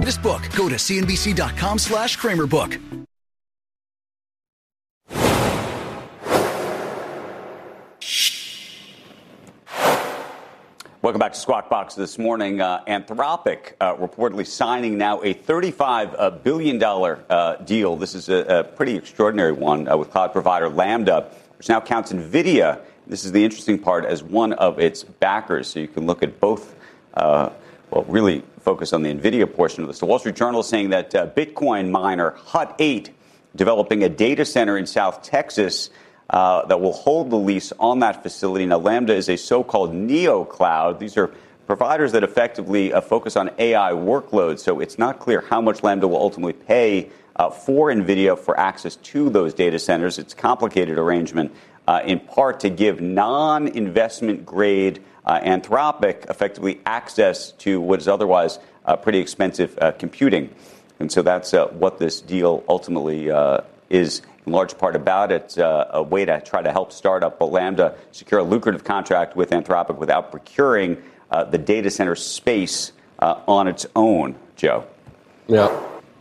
latest book. Go to cnbc.com/Kramer-book. Welcome back to Squawk Box this morning. Anthropic reportedly signing now a $35 billion deal. This is a pretty extraordinary one with cloud provider Lambda, which now counts NVIDIA. This is the interesting part as one of its backers. So you can look at both, really focus on the NVIDIA portion of this. The Wall Street Journal is saying that Bitcoin miner Hut 8 developing a data center in South Texas that will hold the lease on that facility. Now, Lambda is a so-called neo-cloud. These are providers that effectively focus on AI workloads. So it's not clear how much Lambda will ultimately pay for NVIDIA for access to those data centers. It's a complicated arrangement, in part to give non-investment grade Anthropic effectively access to what is otherwise pretty expensive computing. And so that's what this deal ultimately is in large part about. It's a way to try to help startup Lambda secure a lucrative contract with Anthropic without procuring the data center space on its own, Joe. Yeah.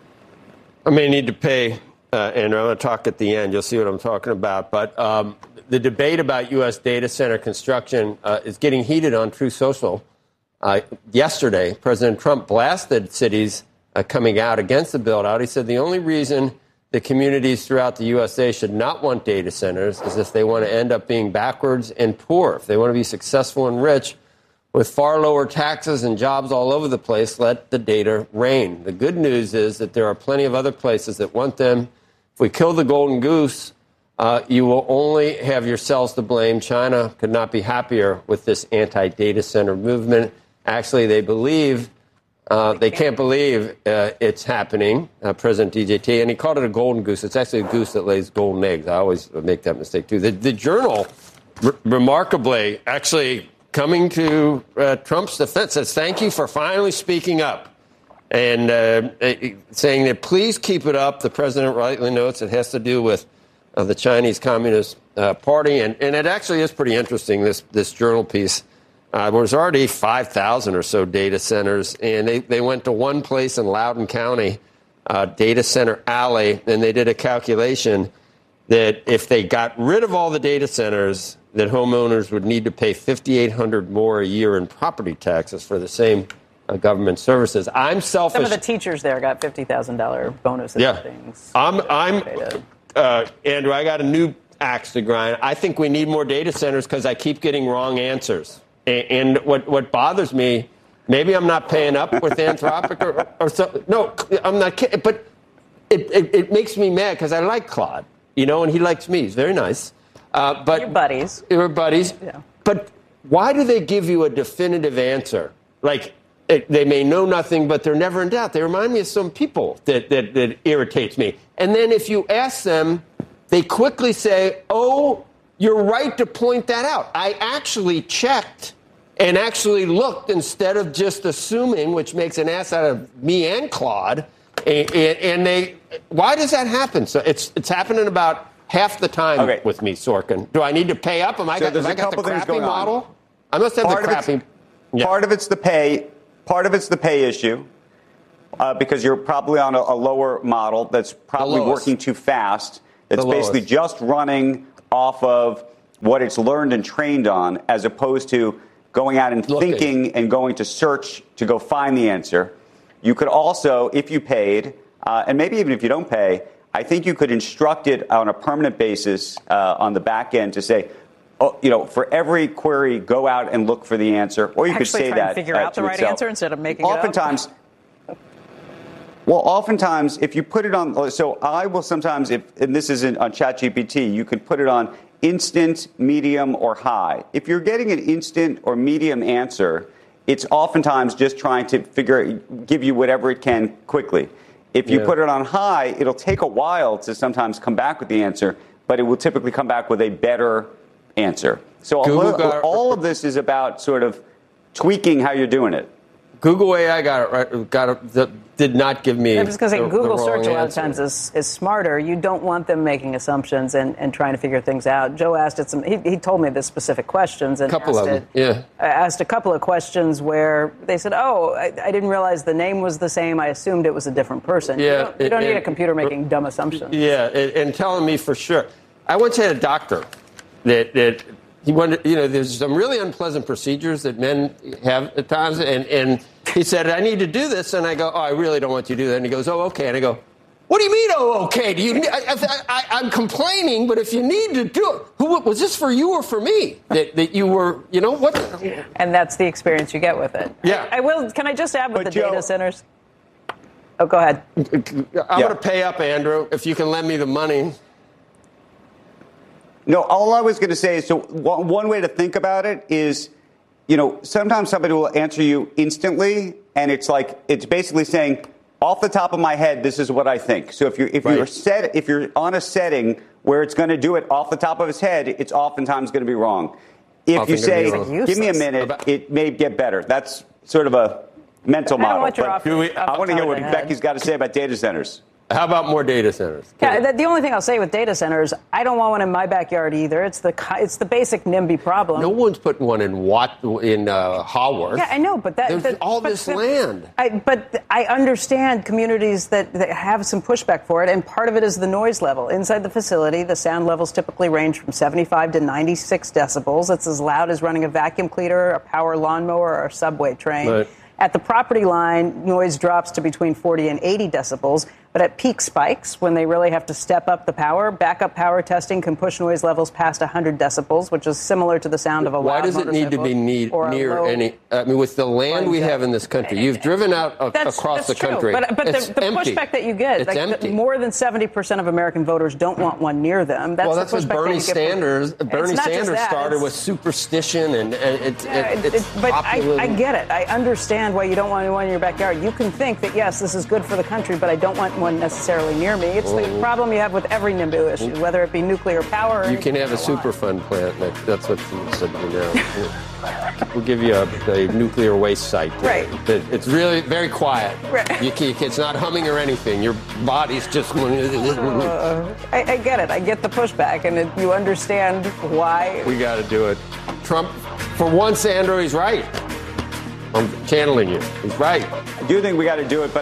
I may need to pay, Andrew. I'm going to talk at the end. You'll see what I'm talking about. But the debate about U.S. data center construction is getting heated on Truth Social. Yesterday, President Trump blasted cities coming out against the build-out. He said the only reason the communities throughout the USA should not want data centers is if they want to end up being backwards and poor. If they want to be successful and rich with far lower taxes and jobs all over the place, let the data reign. The good news is that there are plenty of other places that want them. If we kill the golden goose, you will only have yourselves to blame. China could not be happier with this anti-data center movement. Actually, they believe they can't believe it's happening, President DJT, and he called it a golden goose. It's actually a goose that lays golden eggs. I always make that mistake, too. The Journal, remarkably, actually coming to Trump's defense, says, thank you for finally speaking up, and saying that please keep it up. The president rightly notes it has to do with the Chinese Communist Party, and it actually is pretty interesting, this Journal piece. There's already 5,000 or so data centers, and they went to one place in Loudoun County, Data Center Alley, and they did a calculation that if they got rid of all the data centers, that homeowners would need to pay $5,800 more a year in property taxes for the same government services. I'm selfish. Some of the teachers there got $50,000 bonuses and things. Andrew, I got a new axe to grind. I think we need more data centers because I keep getting wrong answers. And what bothers me, maybe I'm not paying up with Anthropic or so. No, I'm not kidding. But it makes me mad because I like Claude, and he likes me. He's very nice. But you're buddies. We're buddies. Yeah. But why do they give you a definitive answer? Like, they may know nothing, but they're never in doubt. They remind me of some people that irritates me. And then if you ask them, they quickly say, oh, you're right to point that out. I actually checked and actually looked instead of just assuming, which makes an ass out of me and Claude. And why does that happen? So it's happening about half the time with me, Sorkin. Do I need to pay up? Have I got the crappy model? I must have the crappy. Part of it's the pay. Part of it's the pay issue because you're probably on a lower model that's probably working too fast. It's basically just running off of what it's learned and trained on, as opposed to going out and thinking and going to search to go find the answer. You could also, if you paid, and maybe even if you don't pay, I think you could instruct it on a permanent basis on the back end to say, for every query, go out and look for the answer. Or you could say that. Figure out the right answer instead of making it up. Oftentimes, if you put it on, so I will sometimes, and this isn't on ChatGPT, you can put it on instant, medium, or high. If you're getting an instant or medium answer, it's oftentimes just trying to give you whatever it can quickly. If you put it on high, it'll take a while to sometimes come back with the answer, but it will typically come back with a better answer. So all of this is about sort of tweaking how you're doing it. Google AI got it right. Did not give me. I'm just going to say Google search a lot of answer. times is smarter. You don't want them making assumptions and trying to figure things out. Joe asked it he told me the specific questions and asked a couple of questions where they said, "Oh, I didn't realize the name was the same. I assumed it was a different person." Yeah, you don't need a computer making dumb assumptions. Yeah, and telling me for sure. I once had a doctor that he wanted. There's some really unpleasant procedures that men have at times, and he said, "I need to do this," and I go, "Oh, I really don't want you to do that." And he goes, "Oh, okay." And I go, "What do you mean, oh, okay? Do you? I'm complaining, but if you need to do it, who was this for you or for me? That you were, what?" And that's the experience you get with it. Yeah. I will. Can I just add with data centers? Oh, go ahead. I'm going to pay up, Andrew, if you can lend me the money. No, all I was going to say is, so one way to think about it is, sometimes somebody will answer you instantly, and it's basically saying, off the top of my head, this is what I think. So if you're on a setting where it's going to do it off the top of his head, it's oftentimes going to be wrong. If you say, give me a minute, it may get better. That's sort of a mental model. I want to hear what Becky's got to say about data centers. How about more data centers? Yeah, the only thing I'll say with data centers, I don't want one in my backyard either. It's the basic NIMBY problem. No one's putting one in Haworth. Yeah, I know, but there's all this land. But I understand communities that have some pushback for it, and part of it is the noise level. Inside the facility, the sound levels typically range from 75 to 96 decibels. It's as loud as running a vacuum cleaner, a power lawnmower, or a subway train. Right. At the property line, noise drops to between 40 and 80 decibels. But at peak spikes, when they really have to step up the power, backup power testing can push noise levels past 100 decibels, which is similar to the sound of a loud motorcycle. Why does it need to be near any? I mean, with the land we have in this country, you've driven out across the country. But the pushback that you get, more than 70% of American voters don't want one near them. That's what Bernie Sanders started with superstition and but I get it. I understand why you don't want one in your backyard. You can think that, yes, this is good for the country, but I don't want one necessarily near me. It's the problem you have with every NIMBY issue, whether it be nuclear power or you can have a Superfund plant. That's what you said now. We'll give you a nuclear waste site. Right. It's really very quiet. Right. It's not humming or anything. Your body's just... I get it. I get the pushback, and you understand why. We got to do it. Trump, for once, Andrew, he's right. I'm channeling you. He's right. I do think we got to do it, but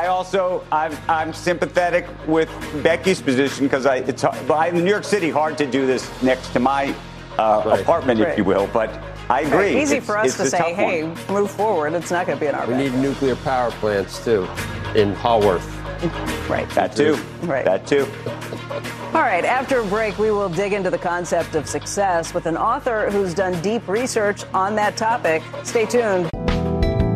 I'm sympathetic with Becky's position because it's in New York City hard to do this next to my apartment, if you will. But I agree. Easy for us to say, hey, move forward. It's not going to be in our backyard. We need nuclear power plants too in Haworth. Right. That too. Right. That too. All right, after a break, we will dig into the concept of success with an author who's done deep research on that topic. Stay tuned.